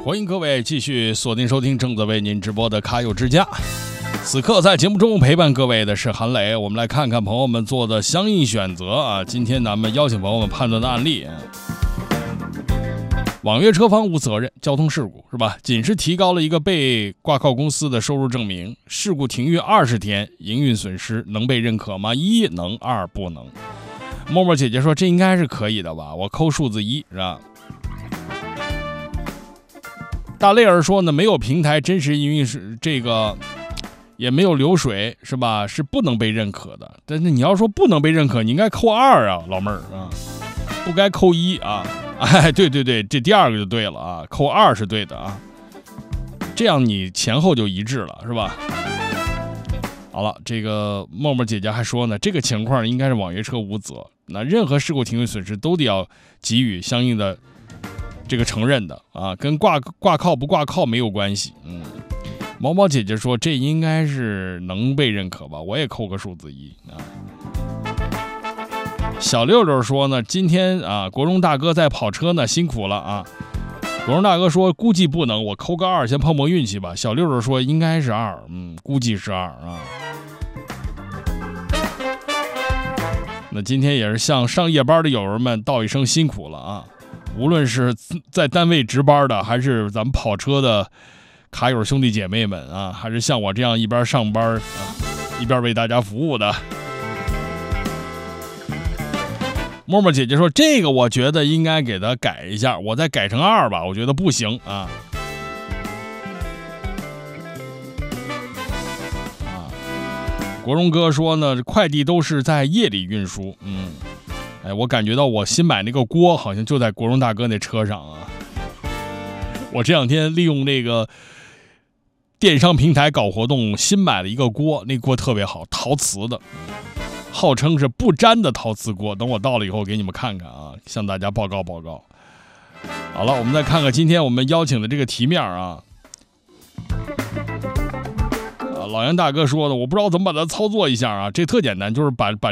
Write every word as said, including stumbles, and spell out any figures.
欢迎各位继续锁定收听正在为您直播的卡友之家。此刻在节目中陪伴各位的是韩磊，我们来看看朋友们做的相应选择啊。今天咱们邀请朋友们判断的案例，网约车方无责任交通事故是吧？仅是提高了一个被挂靠公司的收入证明，事故停运二十天，营运损失能被认可吗？一能，二不能。默默姐姐说这应该是可以的吧，我扣数字一是吧？大雷尔说呢，没有平台真实营运是这个，也没有流水是吧？是不能被认可的。但是你要说不能被认可，你应该扣二啊，老妹儿啊，不该扣一啊。哎，对对对，这第二个就对了啊，扣二是对的啊，这样你前后就一致了是吧？好了，这个默默姐姐还说呢，这个情况应该是网约车无责，那任何事故停运损失都得要给予相应的这个承认的啊，跟挂挂靠不挂靠没有关系。嗯，毛毛姐姐说这应该是能被认可吧，我也扣个数字一啊。小六六说呢，今天啊，国荣大哥在跑车呢，辛苦了啊。国荣大哥说估计不能，我扣个二，先碰碰运气吧。小六六说应该是二，嗯，估计是二啊。那今天也是向上夜班的友人们道一声辛苦了啊！无论是在单位值班的，还是咱们跑车的卡友兄弟姐妹们啊，还是像我这样一边上班啊，一边为大家服务的。默默姐姐说这个我觉得应该给他改一下，我再改成二吧，我觉得不行啊。国荣哥说呢，快递都是在夜里运输。嗯，哎，我感觉到我新买那个锅好像就在国荣大哥那车上啊。我这两天利用那个电商平台搞活动，新买了一个锅，那锅特别好，陶瓷的，号称是不粘的陶瓷锅。等我到了以后给你们看看啊，向大家报告报告。好了，我们再看看今天我们邀请的这个题面啊。老杨大哥说的，我不知道怎么把它操作一下啊，这特简单，就是把把